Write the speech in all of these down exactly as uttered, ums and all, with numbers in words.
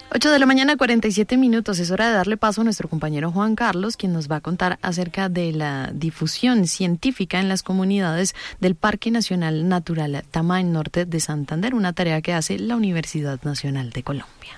ocho de la mañana, cuarenta y siete minutos. Es hora de darle paso a nuestro compañero Juan Carlos, quien nos va a contar acerca de la difusión científica en las comunidades del Parque Nacional Natural Tamá, en norte de Santander, una tarea que hace la Universidad Nacional de Colombia.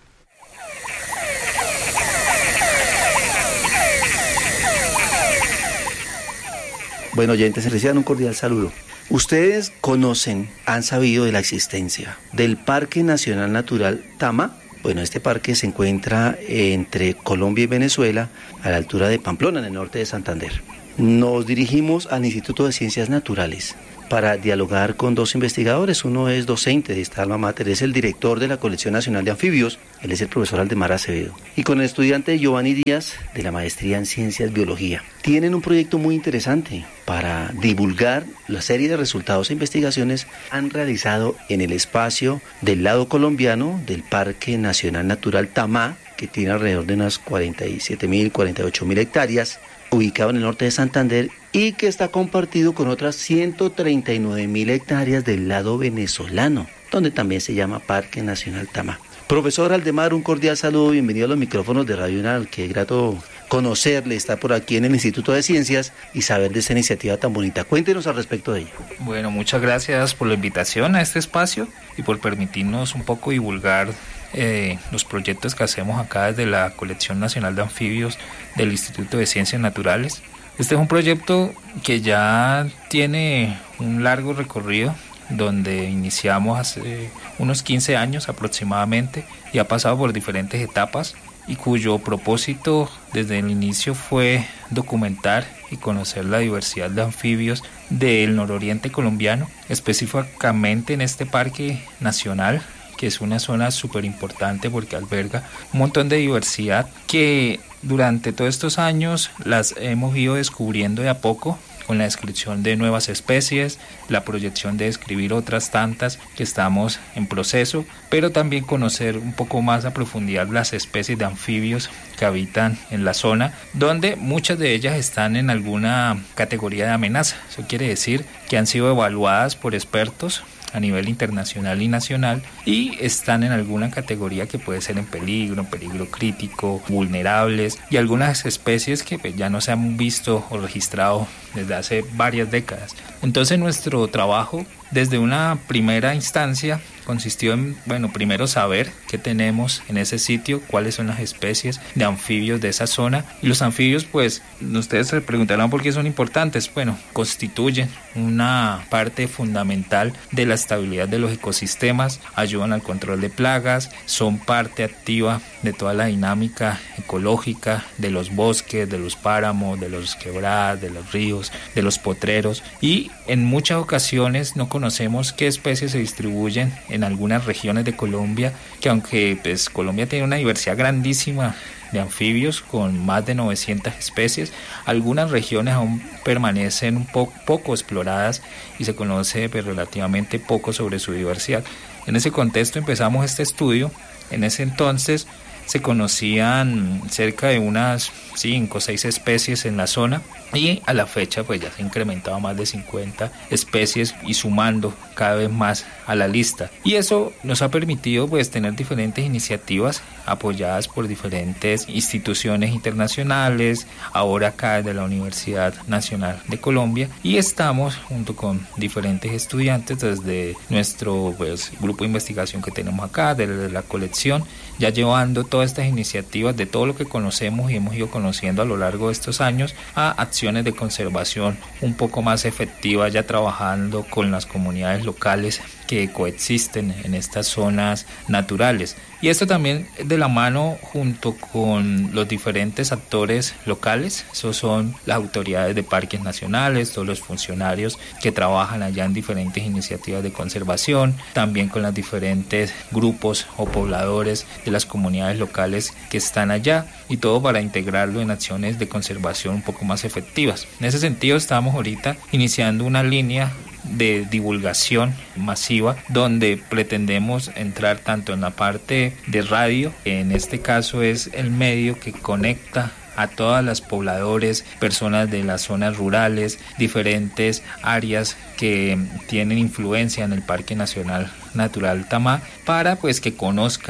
Bueno, oyentes, reciban un cordial saludo. Ustedes conocen, han sabido de la existencia del Parque Nacional Natural Tamá. Bueno, este parque se encuentra entre Colombia y Venezuela, a la altura de Pamplona, en el norte de Santander. Nos dirigimos al Instituto de Ciencias Naturales para dialogar con dos investigadores. Uno es docente de esta alma mater, es el director de la Colección Nacional de Anfibios, él es el profesor Aldemar Acevedo, y con el estudiante Giovanni Díaz, de la maestría en Ciencias Biología. Tienen un proyecto muy interesante para divulgar la serie de resultados e investigaciones han realizado en el espacio del lado colombiano del Parque Nacional Natural Tamá, que tiene alrededor de unas cuarenta y siete mil, cuarenta y ocho mil hectáreas, ubicado en el norte de Santander y que está compartido con otras ciento treinta y nueve mil hectáreas del lado venezolano, donde también se llama Parque Nacional Tamá. Profesor Aldemar, un cordial saludo, bienvenido a los micrófonos de Radio Unal. Qué grato conocerle, estar por aquí en el Instituto de Ciencias y saber de esta iniciativa tan bonita. Cuéntenos al respecto de ella. Bueno, muchas gracias por la invitación a este espacio y por permitirnos un poco divulgar eh, los proyectos que hacemos acá desde la Colección Nacional de Anfibios del Instituto de Ciencias Naturales. Este es un proyecto que ya tiene un largo recorrido, donde iniciamos hace unos quince años aproximadamente y ha pasado por diferentes etapas y cuyo propósito desde el inicio fue documentar y conocer la diversidad de anfibios del nororiente colombiano, específicamente en este parque nacional, que es una zona súper importante porque alberga un montón de diversidad que durante todos estos años las hemos ido descubriendo de a poco, con la descripción de nuevas especies, la proyección de describir otras tantas que estamos en proceso, pero también conocer un poco más a profundidad las especies de anfibios que habitan en la zona, donde muchas de ellas están en alguna categoría de amenaza. Eso quiere decir que han sido evaluadas por expertos a nivel internacional y nacional y están en alguna categoría que puede ser en peligro, en peligro crítico, vulnerables, y algunas especies que pues, ya no se han visto o registrado desde hace varias décadas. Entonces nuestro trabajo desde una primera instancia consistió en, bueno, primero saber qué tenemos en ese sitio, cuáles son las especies de anfibios de esa zona. Y los anfibios, pues, ustedes se preguntarán por qué son importantes. Bueno, constituyen una parte fundamental de la estabilidad de los ecosistemas, ayudan al control de plagas, son parte activa de toda la dinámica ecológica de los bosques, de los páramos, de los quebradas, de los ríos, de los potreros, y en muchas ocasiones no conocemos qué especies se distribuyen en algunas regiones de Colombia, que aunque pues Colombia tiene una diversidad grandísima de anfibios con más de novecientas especies, algunas regiones aún permanecen un poco, poco exploradas y se conoce pues, relativamente poco sobre su diversidad. En ese contexto empezamos este estudio. En ese entonces se conocían cerca de unas cinco o seis especies en la zona y a la fecha pues ya se ha incrementado más de cincuenta especies y sumando cada vez más a la lista, y eso nos ha permitido pues tener diferentes iniciativas apoyadas por diferentes instituciones internacionales, ahora acá de la Universidad Nacional de Colombia, y estamos junto con diferentes estudiantes desde nuestro pues, grupo de investigación que tenemos acá, de la colección, ya llevando todas estas iniciativas de todo lo que conocemos y hemos ido conociendo a lo largo de estos años a acciones de conservación un poco más efectivas, ya trabajando con las comunidades locales que coexisten en estas zonas naturales. Y esto también de la mano junto con los diferentes actores locales, esos son las autoridades de parques nacionales, todos los funcionarios que trabajan allá en diferentes iniciativas de conservación, también con los diferentes grupos o pobladores de las comunidades locales que están allá, y todo para integrarlo en acciones de conservación un poco más efectivas. En ese sentido estamos ahorita iniciando una línea de divulgación masiva donde pretendemos entrar tanto en la parte de radio, que en este caso es el medio que conecta a todas las pobladores, personas de las zonas rurales, diferentes áreas que tienen influencia en el Parque Nacional Natural Tamá, para pues que conozcan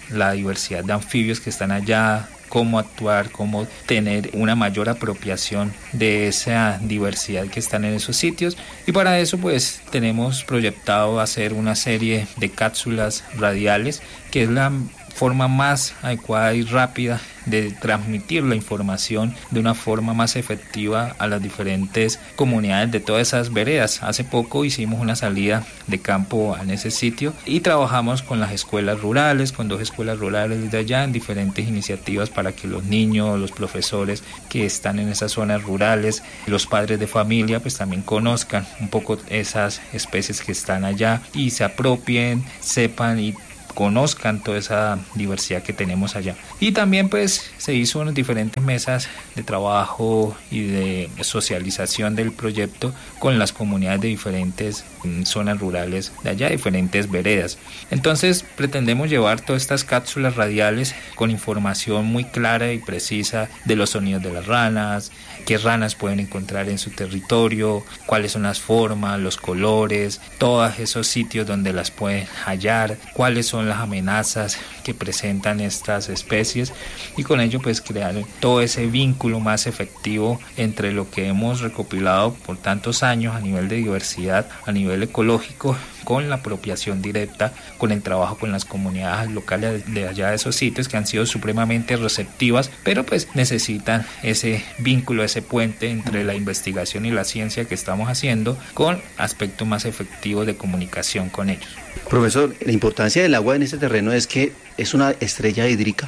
la diversidad de anfibios que están allá, cómo actuar, cómo tener una mayor apropiación de esa diversidad que están en esos sitios. Y para eso pues tenemos proyectado hacer una serie de cápsulas radiales, que es la forma más adecuada y rápida de transmitir la información de una forma más efectiva a las diferentes comunidades de todas esas veredas. Hace poco hicimos una salida de campo en ese sitio y trabajamos con las escuelas rurales, con dos escuelas rurales de allá, en diferentes iniciativas para que los niños, los profesores que están en esas zonas rurales, los padres de familia, pues también conozcan un poco esas especies que están allá y se apropien, sepan y conozcan toda esa diversidad que tenemos allá. Y también pues se hizo unas diferentes mesas de trabajo y de socialización del proyecto con las comunidades de diferentes zonas rurales de allá, diferentes veredas. Entonces pretendemos llevar todas estas cápsulas radiales con información muy clara y precisa de los sonidos de las ranas, qué ranas pueden encontrar en su territorio, cuáles son las formas, los colores, todos esos sitios donde las pueden hallar, cuáles son las amenazas que presentan estas especies, y con ello pues crear todo ese vínculo más efectivo entre lo que hemos recopilado por tantos años a nivel de diversidad, a nivel ecológico, con la apropiación directa, con el trabajo con las comunidades locales de allá de esos sitios que han sido supremamente receptivas, pero pues necesitan ese vínculo, ese puente entre la investigación y la ciencia que estamos haciendo con aspectos más efectivos de comunicación con ellos. Profesor, la importancia del agua en este terreno es que es una estrella hídrica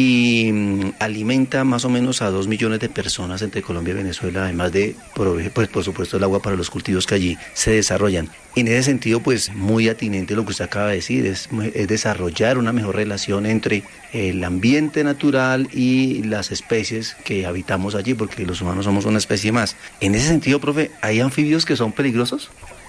y mmm, alimenta más o menos a dos millones de personas entre Colombia y Venezuela, además de provee, pues por supuesto el agua para los cultivos que allí se desarrollan. En ese sentido, pues muy atinente lo que usted acaba de decir, es, es desarrollar una mejor relación entre el ambiente natural y las especies que habitamos allí, porque los humanos somos una especie más. En ese sentido, profe, ¿hay anfibios que son peligrosos?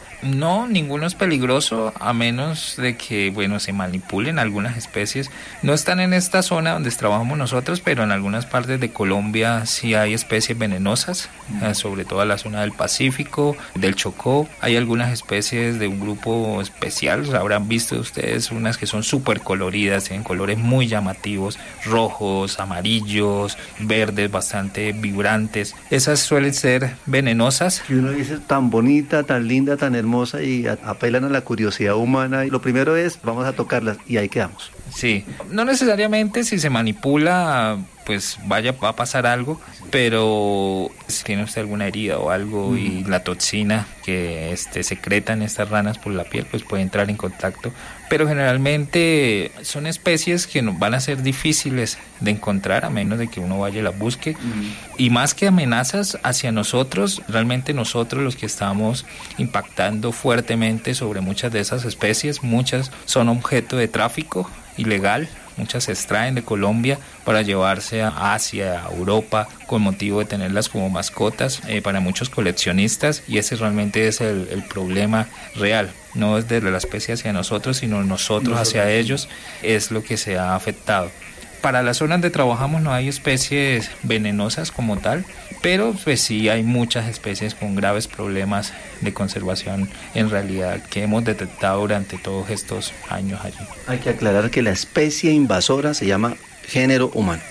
No, ninguno es peligroso, a menos de que, bueno, se manipulen algunas especies. No están en esta zona donde trabajamos nosotros, pero en algunas partes de Colombia sí hay especies venenosas, eh, sobre todo en la zona del Pacífico, del Chocó. Hay algunas especies de un grupo especial, habrán visto ustedes unas que son súper coloridas, tienen colores muy llamativos, rojos, amarillos, verdes, bastante vibrantes. Esas suelen ser venenosas. Y uno dice, tan bonita, tan linda, tan hermosa, y apelan a la curiosidad humana, y lo primero es vamos a tocarlas y ahí quedamos. Sí, no necesariamente si se manipula pues vaya va a pasar algo, pero si tiene usted alguna herida o algo mm. y la toxina que este secretan estas ranas por la piel pues puede entrar en contacto, pero generalmente son especies que no, van a ser difíciles de encontrar a menos de que uno vaya y las busque, mm. y más que amenazas hacia nosotros, realmente nosotros los que estamos impactando fuertemente sobre muchas de esas especies. Muchas son objeto de tráfico ilegal, muchas se extraen de Colombia para llevarse a Asia, a Europa, con motivo de tenerlas como mascotas eh, para muchos coleccionistas, y ese realmente es el, el problema real. No es de la especie hacia nosotros, sino nosotros hacia ellos, es lo que se ha afectado. Para las zonas donde trabajamos no hay especies venenosas como tal, pero pues sí hay muchas especies con graves problemas de conservación en realidad que hemos detectado durante todos estos años allí. Hay que aclarar que la especie invasora se llama género humano.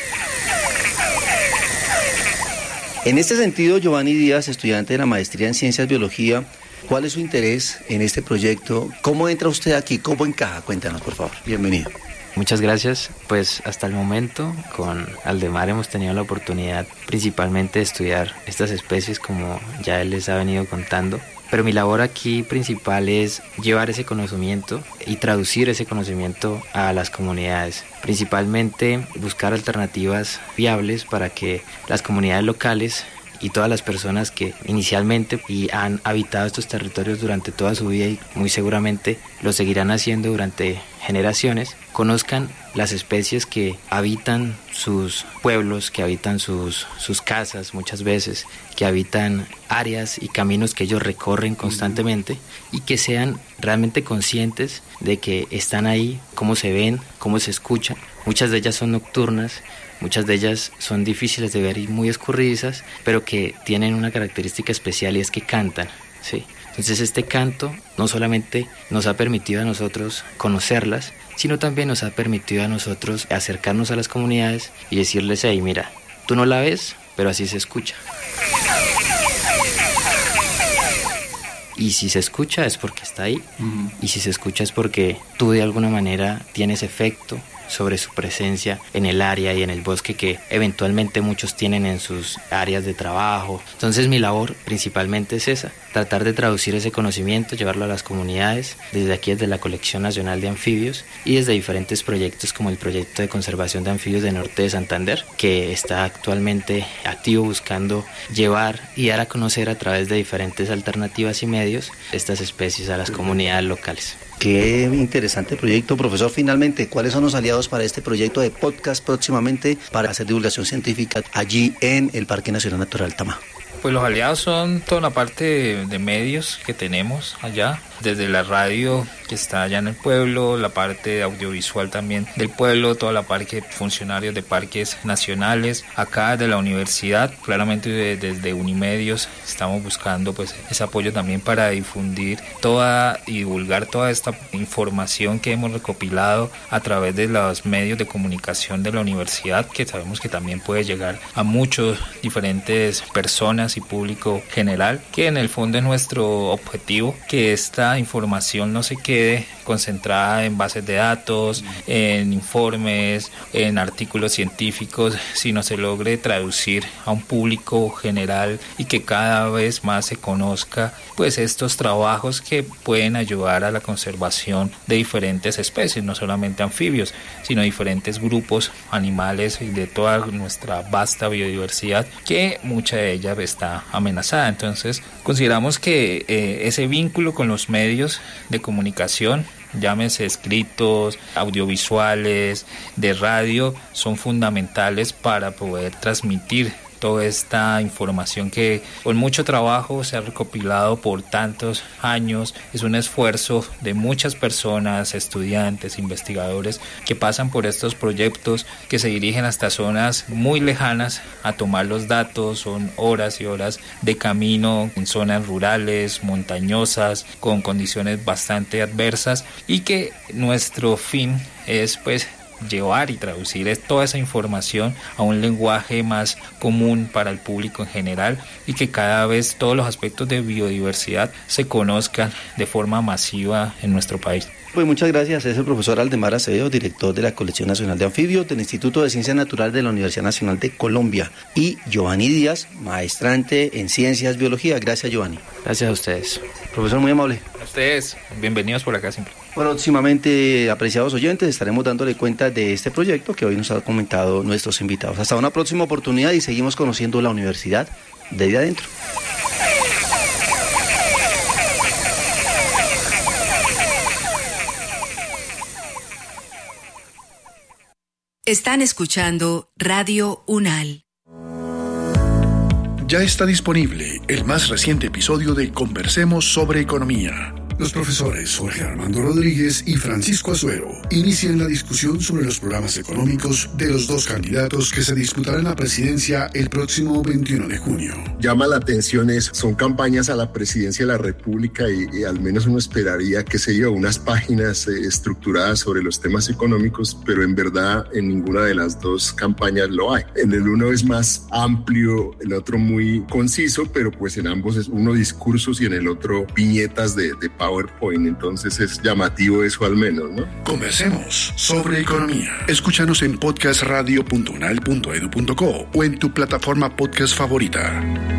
En este sentido, Giovanni Díaz, estudiante de la maestría en Ciencias Biología, ¿cuál es su interés en este proyecto? ¿Cómo entra usted aquí? ¿Cómo encaja? Cuéntanos, por favor. Bienvenido. Muchas gracias. Pues hasta el momento con Aldemar hemos tenido la oportunidad principalmente de estudiar estas especies, como ya él les ha venido contando. Pero mi labor aquí principal es llevar ese conocimiento y traducir ese conocimiento a las comunidades. Principalmente buscar alternativas viables para que las comunidades locales y todas las personas que inicialmente y han habitado estos territorios durante toda su vida y muy seguramente lo seguirán haciendo durante generaciones, conozcan las especies que habitan sus pueblos, que habitan sus, sus casas muchas veces, que habitan áreas y caminos que ellos recorren constantemente, y que sean realmente conscientes de que están ahí, cómo se ven, cómo se escuchan. Muchas de ellas son nocturnas, muchas de ellas son difíciles de ver y muy escurridizas, pero que tienen una característica especial y es que cantan, ¿sí? Entonces este canto no solamente nos ha permitido a nosotros conocerlas, sino también nos ha permitido a nosotros acercarnos a las comunidades y decirles, hey, mira, tú no la ves, pero así se escucha. Y si se escucha es porque está ahí, uh-huh. y si se escucha es porque tú de alguna manera tienes efecto sobre su presencia en el área y en el bosque que eventualmente muchos tienen en sus áreas de trabajo. Entonces mi labor principalmente es esa, tratar de traducir ese conocimiento, llevarlo a las comunidades, desde aquí desde la Colección Nacional de Anfibios y desde diferentes proyectos como el proyecto de conservación de anfibios de Norte de Santander, que está actualmente activo buscando llevar y dar a conocer a través de diferentes alternativas y medios estas especies a las comunidades locales. Qué interesante proyecto, profesor. Finalmente, ¿cuáles son los aliados para este proyecto de podcast próximamente para hacer divulgación científica allí en el Parque Nacional Natural Tamá? Pues los aliados son toda la parte de, de medios que tenemos allá, desde la radio que está allá en el pueblo, la parte audiovisual también del pueblo, toda la parte de funcionarios de parques nacionales, acá de la universidad, claramente de, desde Unimedios estamos buscando pues ese apoyo también para difundir toda y divulgar toda esta información que hemos recopilado a través de los medios de comunicación de la universidad, que sabemos que también puede llegar a muchos diferentes personas y público general, que en el fondo es nuestro objetivo, que esta información no se quede concentrada en bases de datos, en informes, en artículos científicos, sino se logre traducir a un público general y que cada vez más se conozca pues estos trabajos que pueden ayudar a la conservación de diferentes especies, no solamente anfibios, sino diferentes grupos animales y de toda nuestra vasta biodiversidad, que mucha de ella está amenazada. Entonces consideramos que eh, ese vínculo con los medios de comunicación, llámese escritos, audiovisuales, de radio, son fundamentales para poder transmitir toda esta información que con mucho trabajo se ha recopilado por tantos años. Es un esfuerzo de muchas personas, estudiantes, investigadores que pasan por estos proyectos, que se dirigen hasta zonas muy lejanas a tomar los datos. Son horas y horas de camino en zonas rurales, montañosas, con condiciones bastante adversas, y que nuestro fin es pues llevar y traducir toda esa información a un lenguaje más común para el público en general, y que cada vez todos los aspectos de biodiversidad se conozcan de forma masiva en nuestro país. Pues muchas gracias. Es el profesor Aldemar Acevedo, director de la Colección Nacional de Anfibios del Instituto de Ciencias Naturales de la Universidad Nacional de Colombia, y Giovanni Díaz, maestrante en Ciencias Biología. Gracias, Giovanni. Gracias a ustedes. Profesor, muy amable. A ustedes, bienvenidos por acá siempre. Próximamente, apreciados oyentes, estaremos dándole cuenta de este proyecto que hoy nos han comentado nuestros invitados. Hasta una próxima oportunidad y seguimos conociendo la universidad desde adentro. Están escuchando Radio UNAL. Ya está disponible el más reciente episodio de Conversemos sobre Economía. Los profesores Jorge Armando Rodríguez y Francisco Azuero inician la discusión sobre los programas económicos de los dos candidatos que se disputarán la presidencia el próximo veintiuno de junio. Llama la atención, es, son campañas a la presidencia de la República y, y al menos uno esperaría que se lleve unas páginas eh, estructuradas sobre los temas económicos, pero en verdad en ninguna de las dos campañas lo hay. En el uno es más amplio, el otro muy conciso, pero pues en ambos es uno discursos y en el otro viñetas de, de PowerPoint, entonces es llamativo eso al menos, ¿no? Conversemos sobre economía. Escúchanos en podcast radio punto unal punto edu punto co o en tu plataforma podcast favorita.